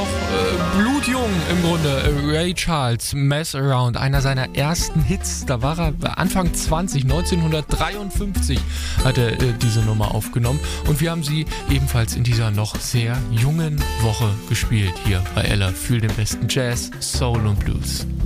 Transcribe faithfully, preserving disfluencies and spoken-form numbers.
noch äh, blutjung im Grunde. Äh, Ray Charles, Mess Around, einer seiner ersten Hits. Da war er Anfang zwanzig, neunzehnhundertdreiundfünfzig hat er äh, diese Nummer aufgenommen. Und wir haben sie ebenfalls in dieser noch sehr jungen Woche gespielt hier bei Ella für den besten Jazz, Soul und Blues.